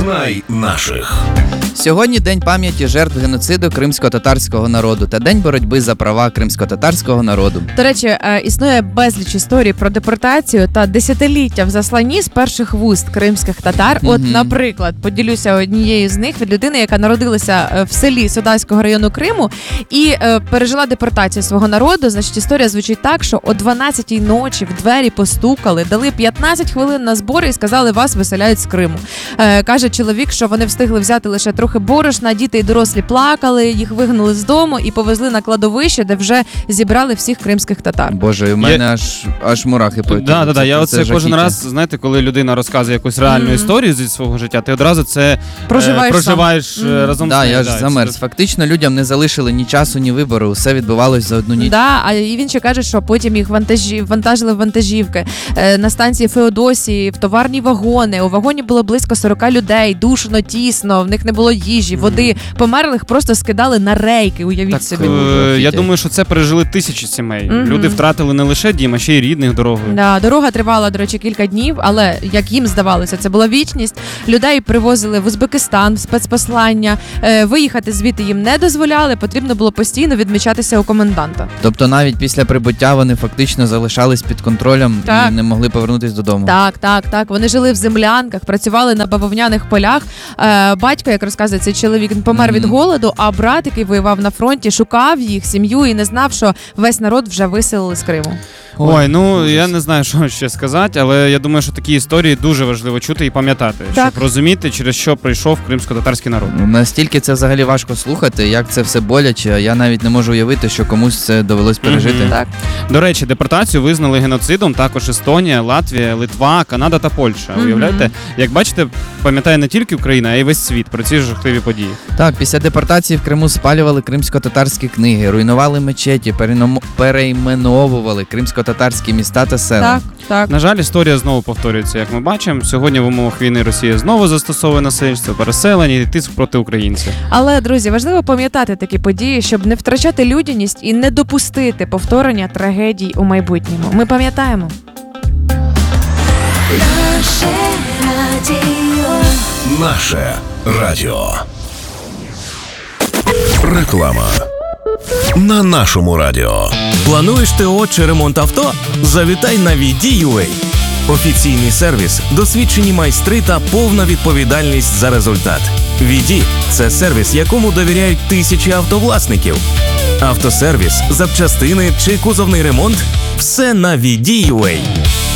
Знай наших. Сьогодні День пам'яті жертв геноциду кримсько-татарського народу та День боротьби за права кримсько-татарського народу. До речі, існує безліч історій про депортацію та десятиліття в засланні з перших вуст кримських татар. От, наприклад, поділюся однією з них від людини, яка народилася в селі Судаського району Криму і пережила депортацію свого народу. Значить, історія звучить так, що о 12-й ночі в двері постукали, дали 15 хвилин на збори і сказали, вас виселяють з Криму. Каже чоловік, що вони встигли взяти лише трохи борошна, діти і дорослі плакали, їх вигнали з дому і повезли на кладовище, де вже зібрали всіх кримських татар. Боже, у мене аж мурахи по тілу. Я оце кожен раз, знаєте, коли людина розказує якусь реальну історію зі свого життя, ти одразу це проживаєш разом з нею. Я ж замерз. Фактично людям не залишили ні часу, ні вибору, все відбувалось за одну ніч. І він ще каже, що потім їх вантажили в вантажівки на станції Феодосії, в товарні вагони. У вагоні було близько 40 людей, душно, тісно, в них не було їжі, води. Померлих просто скидали на рейки, уявіть собі. Я думаю, що це пережили тисячі сімей. Люди втратили не лише дім, а ще й рідних дорогою. Дорога тривала, до речі, кілька днів, але, як їм здавалося, це була вічність. Людей привозили в Узбекистан, в спецпослання. Виїхати звідти їм не дозволяли, потрібно було постійно відмічатися у коменданта. Тобто навіть після прибуття вони фактично залишались під контролем і не могли повернутися додому. Так. Вони жили в землянках, працювали на бавовняних полях. Батько, як розказує цей чоловік, він помер від голоду, а брат, який воював на фронті, шукав їх, сім'ю і не знав, що весь народ вже виселили з Криму. Я не знаю, що ще сказати, але я думаю, що такі історії дуже важливо чути і пам'ятати, щоб розуміти, через що прийшов кримсько-татарський народ. Настільки це взагалі важко слухати, як це все боляче, я навіть не можу уявити, що комусь це довелось пережити. Так. До речі, депортацію визнали геноцидом також Естонія, Латвія, Литва, Канада та Польща. Уявляєте? Як бачите, пам'ятає не тільки Україна, а й весь світ про ці жахливі події. Так, після депортації в Криму спалювали кримсько-татарські книги, руйнували мечеті, перейменовували кримсько-татарські міста та села. Так. На жаль, історія знову повторюється, як ми бачимо. Сьогодні в умовах війни Росія знову застосовує насильство, переселення і тиск проти українців. Але, друзі, важливо пам'ятати такі події, щоб не втрачати людяність і не допустити повторення трагедій у майбутньому. Ми пам'ятаємо. Наше радіо. Реклама. На нашому радіо. Плануєш ТО чи ремонт авто? Завітай на VD.UA. Офіційний сервіс, досвідчені майстри та повна відповідальність за результат. VD – це сервіс, якому довіряють тисячі автовласників. Автосервіс, запчастини чи кузовний ремонт – все на VD.UA.